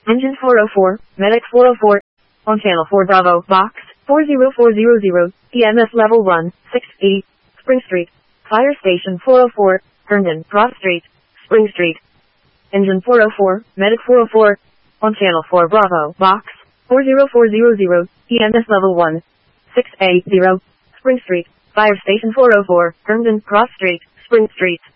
Engine 404, Medic 404. On channel 4 Bravo, box 40400, EMS level 1, 6E, Spring Street. Fire station 404, Herndon, Cross Street, Spring Street. Engine 404, Medic 404. On channel 4 Bravo, box 40400, EMS level 1, 6A0, Spring Street. Fire station 404, Herndon, Cross Street, Spring Street.